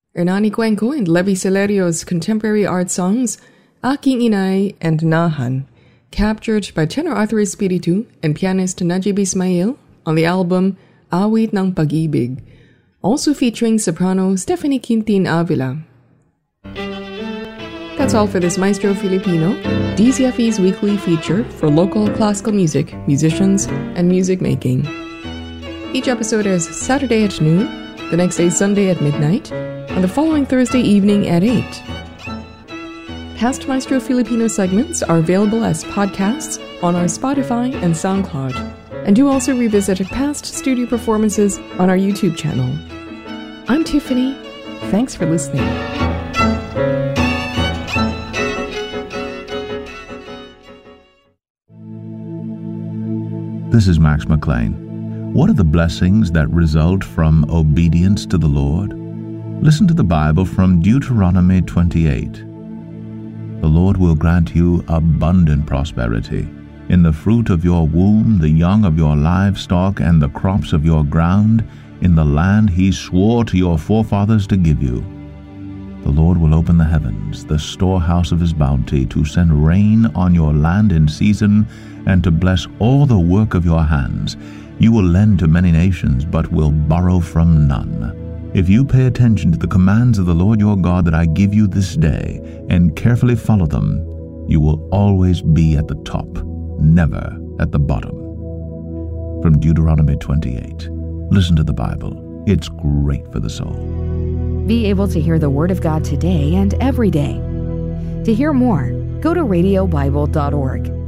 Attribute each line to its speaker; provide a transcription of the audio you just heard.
Speaker 1: Hernani Cuenco and Levi Celerio's contemporary art songs Aking Inay and Nahan, captured by tenor Arthur Espiritu and pianist Najib Ismail on the album Awit ng Pag-ibig, also featuring soprano Stephanie Quintin Avila. That's all for this Maestro Filipino, DZFE's weekly feature for local classical music, musicians, and music making. Each episode airs Saturday at noon, the next day Sunday at midnight, and the following Thursday evening at 8. Past Maestro Filipino segments are available as podcasts on our Spotify and SoundCloud, and do also revisit past studio performances on our YouTube channel. I'm Tiffany. Thanks for listening.
Speaker 2: This is Max McLean. What are the blessings that result from obedience to the Lord? Listen to the Bible from Deuteronomy 28. The Lord will grant you abundant prosperity in the fruit of your womb, the young of your livestock, and the crops of your ground, in the land he swore to your forefathers to give you. The Lord will open the heavens, the storehouse of his bounty, to send rain on your land in season, and to bless all the work of your hands. You will lend to many nations, but will borrow from none. If you pay attention to the commands of the Lord your God that I give you this day, and carefully follow them, you will always be at the top, never at the bottom. From Deuteronomy 28. Listen to the Bible. It's great for the soul.
Speaker 3: Be able to hear the Word of God today and every day. To hear more, go to radiobible.org.